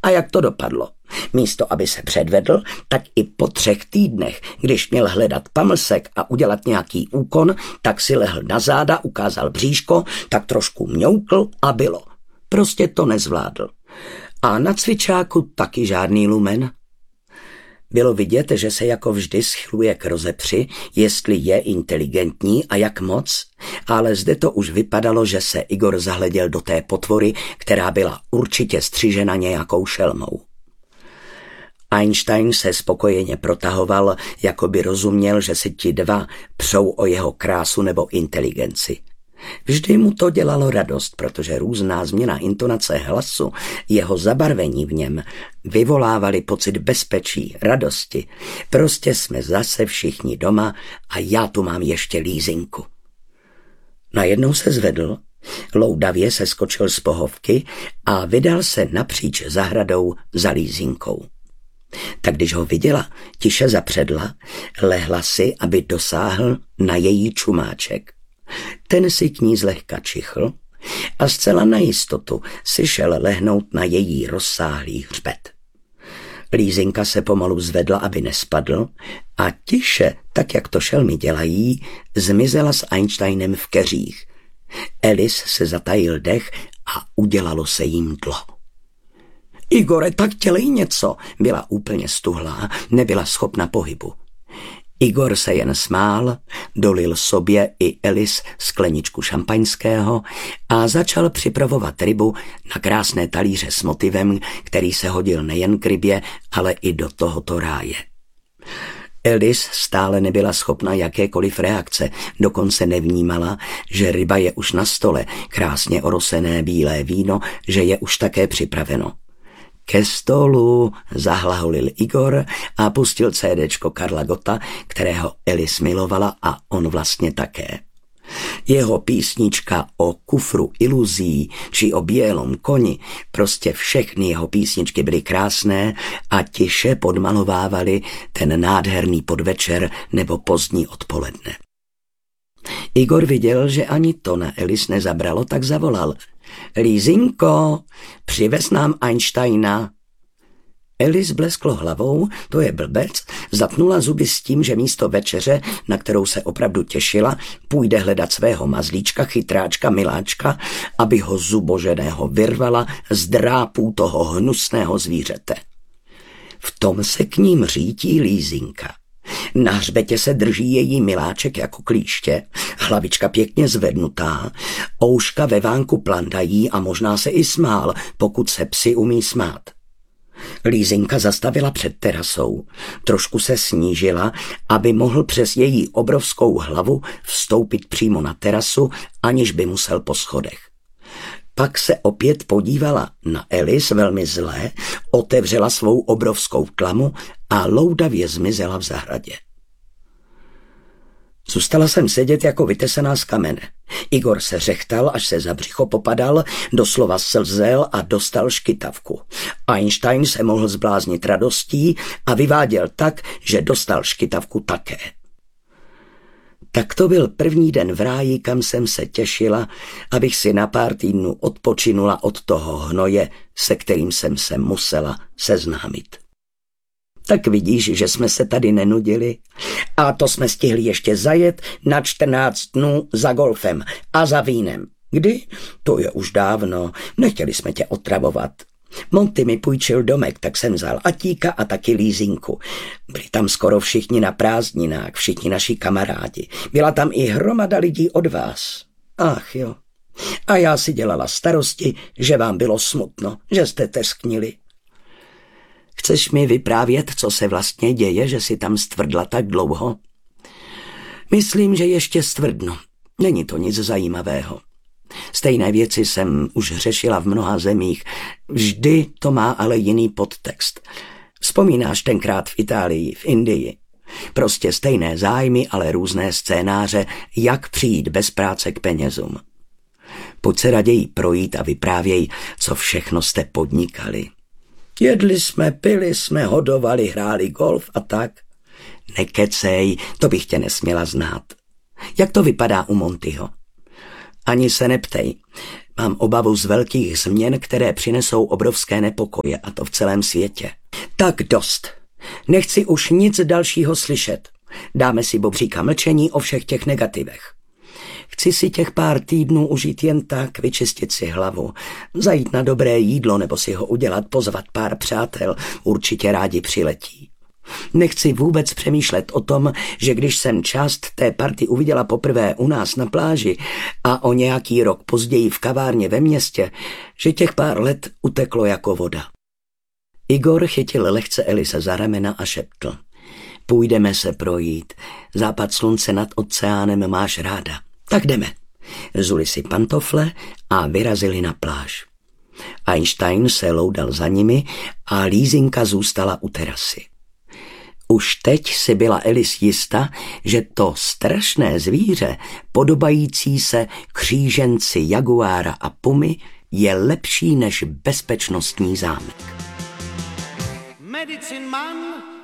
A jak to dopadlo? Místo, aby se předvedl, tak i po 3 týdnech, když měl hledat pamlsek a udělat nějaký úkon, tak si lehl na záda, ukázal bříško, tak trošku mňoukl a bylo. Prostě to nezvládl. A na cvičáku taky žádný lumen. Bylo vidět, že se jako vždy schyluje k rozepři, jestli je inteligentní a jak moc, ale zde to už vypadalo, že se Igor zahleděl do té potvory, která byla určitě střižena nějakou šelmou. Einstein se spokojeně protahoval, jako by rozuměl, že si ti dva přou o jeho krásu nebo inteligenci. Vždy mu to dělalo radost, protože různá změna intonace hlasu, jeho zabarvení v něm vyvolávali pocit bezpečí, radosti. Prostě jsme zase všichni doma a já tu mám ještě lízinku. Najednou se zvedl, loudavě se skočil z pohovky a vydal se napříč zahradou za lízinkou. Tak když ho viděla, tiše zapředla, lehla si, aby dosáhl na její čumáček. Ten si k ní zlehka čichl a zcela na jistotu si šel lehnout na její rozsáhlý hřbet. Lízinka se pomalu zvedla, aby nespadl, a tiše, tak jak to šelmy dělají, zmizela s Einsteinem v keřích. Alice se zatajil dech a udělalo se jim dlo. Igore, tak dělej něco, byla úplně stuhlá, nebyla schopna pohybu. Igor se jen smál, dolil sobě i Alice skleničku šampaňského a začal připravovat rybu na krásné talíře s motivem, který se hodil nejen k rybě, ale i do tohoto ráje. Alice stále nebyla schopna jakékoliv reakce, dokonce nevnímala, že ryba je už na stole, krásně orosené bílé víno, že je už také připraveno. Ke stolu zahlaholil Igor a pustil CDčko Karla Gotta, kterého Alice milovala a on vlastně také. Jeho písnička o kufru iluzí či o bělom koni, prostě všechny jeho písničky byly krásné a tiše podmalovávaly ten nádherný podvečer nebo pozdní odpoledne. Igor viděl, že ani to na Alice nezabralo, tak zavolal: Lízinko, přivez nám Einsteina. Alice blesklo hlavou, to je blbec, zatnula zuby s tím, že místo večeře, na kterou se opravdu těšila, půjde hledat svého mazlíčka, chytráčka, miláčka, aby ho zuboženého vyrvala z drápů toho hnusného zvířete. V tom se k ním řítí Lízinka. Na hřbetě se drží její miláček jako klíště, hlavička pěkně zvednutá, ouška ve vánku plandají a možná se i smál, pokud se psi umí smát. Lízinka zastavila před terasou, trošku se snížila, aby mohl přes její obrovskou hlavu vstoupit přímo na terasu, aniž by musel po schodech. Pak se opět podívala na Alice velmi zlé, otevřela svou obrovskou tlamu a loudavě zmizela v zahradě. Zůstala jsem sedět jako vytesaná z kamene. Igor se řechtal, až se za břicho popadal, doslova slzel a dostal škytavku. Einstein se mohl zbláznit radostí a vyváděl tak, že dostal škytavku také. Tak to byl první den v ráji, kam jsem se těšila, abych si na pár týdnů odpočinula od toho hnoje, se kterým jsem se musela seznámit. Tak vidíš, že jsme se tady nenudili. A to jsme stihli ještě zajet na 14 dnů za golfem a za vínem. Kdy? To je už dávno, nechtěli jsme tě otravovat. Monty mi půjčil domek, tak jsem vzal Atíka a taky Lízinku. Byli tam skoro všichni na prázdninách, všichni naši kamarádi. Byla tam i hromada lidí od vás. Ach jo. A já si dělala starosti, že vám bylo smutno, že jste tesknili. Chceš mi vyprávět, co se vlastně děje, že si tam stvrdla tak dlouho? Myslím, že ještě stvrdnu. Není to nic zajímavého. Stejné věci jsem už řešila v mnoha zemích. Vždy to má ale jiný podtext. Vzpomínáš tenkrát v Itálii, v Indii? Prostě stejné zájmy, ale různé scénáře, jak přijít bez práce k penězům. Pojď se raději projít a vyprávěj, co všechno jste podnikali. Jedli jsme, pili jsme, hodovali, hráli golf a tak. Nekecej, to bych tě nesměla znát. Jak to vypadá u Montyho? Ani se neptej. Mám obavu z velkých změn, které přinesou obrovské nepokoje, a to v celém světě. Tak dost. Nechci už nic dalšího slyšet. Dáme si bobříka mlčení o všech těch negativech. Chci si těch pár týdnů užít jen tak, vyčistit si hlavu, zajít na dobré jídlo nebo si ho udělat, pozvat pár přátel, určitě rádi přiletí. Nechci vůbec přemýšlet o tom, že když jsem část té party uviděla poprvé u nás na pláži a o nějaký rok později v kavárně ve městě, že těch pár let uteklo jako voda. Igor chytil lehce Elise za ramena a šeptl. Půjdeme se projít. Západ slunce nad oceánem máš ráda. Tak jdeme. Zuli si pantofle a vyrazili na pláž. Einstein se loudal za nimi a Lízinka zůstala u terasy. Už teď si byla Alice jista, že to strašné zvíře, podobající se kříženci jaguára a pumy, je lepší než bezpečnostní zámek. Medicine Man